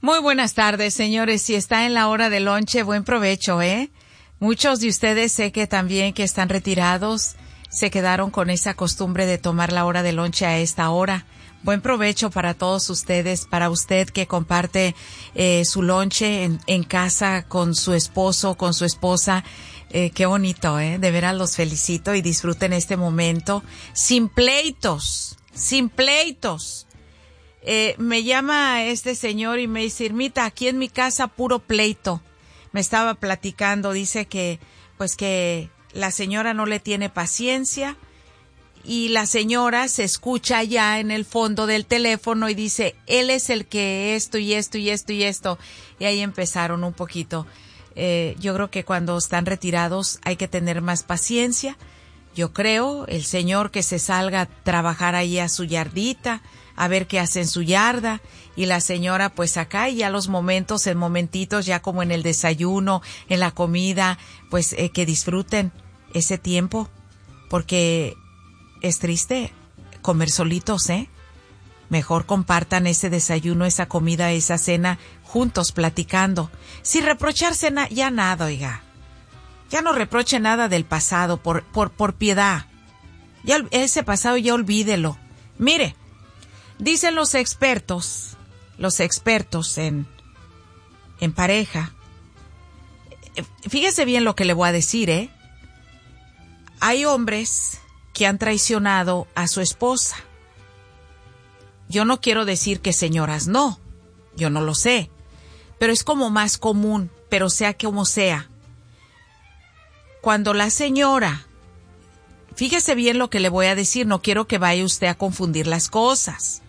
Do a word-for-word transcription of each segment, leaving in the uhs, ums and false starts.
Muy buenas tardes, señores. Si está en la hora de lonche, buen provecho, ¿eh? Muchos de ustedes sé que también que están retirados se quedaron con esa costumbre de tomar la hora de lonche a esta hora. Buen provecho para todos ustedes, para usted que comparte eh, su lonche en, en casa con su esposo, con su esposa. Eh, qué bonito, ¿eh? De veras los felicito y disfruten este momento sin pleitos, sin pleitos. Eh, me llama este señor y me dice, Irmita, aquí en mi casa puro pleito. Me estaba platicando, dice que, pues que la señora no le tiene paciencia y la señora se escucha allá en el fondo del teléfono y dice, él es el que esto y esto y esto y esto. Y ahí empezaron un poquito. Eh, yo creo que cuando están retirados hay que tener más paciencia. Yo creo, el señor que se salga a trabajar ahí a su yardita, a ver qué hace en su yarda, y la señora pues acá y ya los momentos, en momentitos, ya como en el desayuno, en la comida, pues eh, que disfruten ese tiempo, porque es triste comer solitos, ¿eh? Mejor compartan ese desayuno, esa comida, esa cena, juntos platicando, sin reprocharse na- ya nada, oiga. Ya no reproche nada del pasado, por, por, por piedad. Ya ese pasado ya olvídelo. Mire, dicen los expertos, los expertos en, en pareja. Fíjese bien lo que le voy a decir, ¿eh? Hay hombres que han traicionado a su esposa. Yo no quiero decir que señoras no, yo no lo sé, pero es como más común, pero sea como sea. Cuando la señora, fíjese bien lo que le voy a decir, no quiero que vaya usted a confundir las cosas.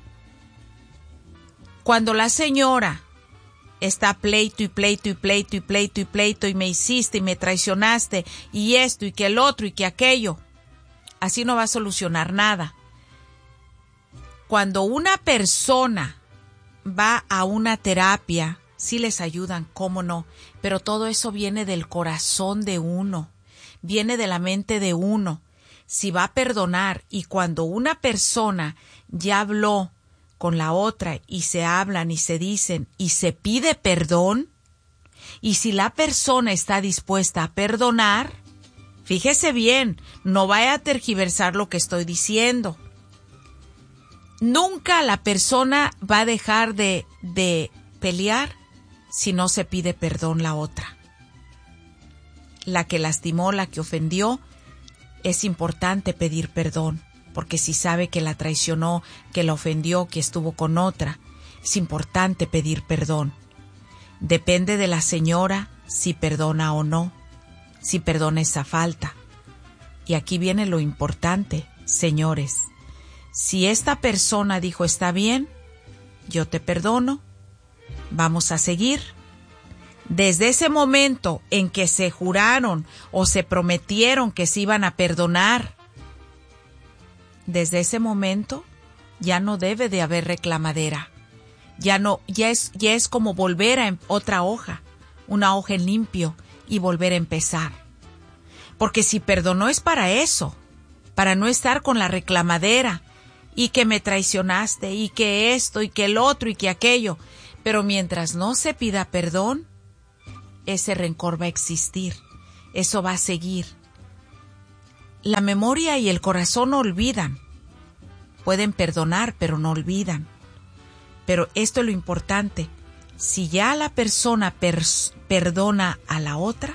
Cuando la señora está pleito y pleito y pleito y pleito y pleito y me hiciste y me traicionaste y esto y que el otro y que aquello, así no va a solucionar nada. Cuando una persona va a una terapia, sí les ayudan, cómo no, pero todo eso viene del corazón de uno, viene de la mente de uno. Si va a perdonar, y cuando una persona ya habló con la otra y se hablan y se dicen y se pide perdón, y si la persona está dispuesta a perdonar, fíjese bien, no vaya a tergiversar lo que estoy diciendo. Nunca la persona va a dejar de, de pelear si no se pide perdón la otra. La que lastimó, la que ofendió, es importante pedir perdón, porque si sabe que la traicionó, que la ofendió, que estuvo con otra, es importante pedir perdón. Depende de la señora si perdona o no, si perdona esa falta. Y aquí viene lo importante, señores. Si esta persona dijo está bien, yo te perdono, vamos a seguir. Desde ese momento en que se juraron o se prometieron que se iban a perdonar, desde ese momento ya no debe de haber reclamadera. Ya no, ya es, ya es como volver a otra hoja, una hoja en limpio y volver a empezar. Porque si perdonó es para eso, para no estar con la reclamadera y que me traicionaste y que esto y que el otro y que aquello. Pero mientras no se pida perdón, ese rencor va a existir, eso va a seguir. La memoria y el corazón no olvidan, pueden perdonar pero no olvidan. Pero esto es lo importante, si ya la persona pers- perdona a la otra,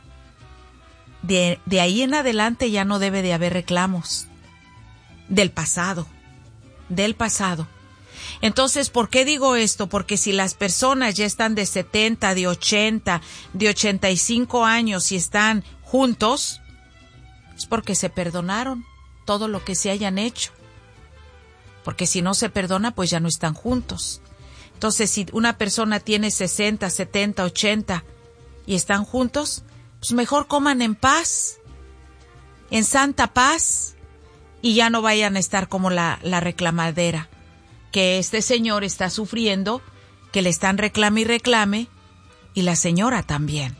de, de ahí en adelante ya no debe de haber reclamos del pasado, del pasado. Entonces, ¿por qué digo esto? Porque si las personas ya están de setenta, de ochenta, de ochenta y cinco años y están juntos, es porque se perdonaron todo lo que se hayan hecho. Porque si no se perdona, pues ya no están juntos. Entonces, si una persona tiene sesenta, setenta, ochenta y están juntos, pues mejor coman en paz, en santa paz, y ya no vayan a estar como la, la reclamadera, que este señor está sufriendo, que le están reclame y reclame, y la señora también.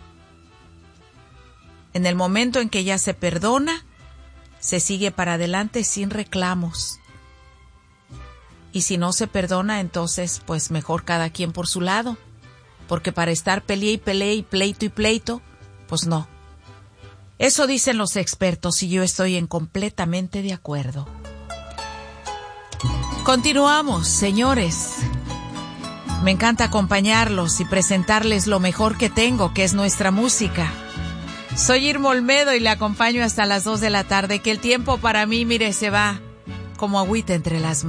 En el momento en que ya se perdona, se sigue para adelante sin reclamos. Y si no se perdona, entonces pues mejor cada quien por su lado. porque para estar peleé y peleé y pleito y pleito, pues no. Eso dicen los expertos y yo estoy en completamente de acuerdo. Continuamos, señores. Me encanta acompañarlos y presentarles lo mejor que tengo, que es nuestra música. Soy Irma Olmedo y le acompaño hasta las dos de la tarde, que el tiempo para mí, mire, se va como agüita entre las manos.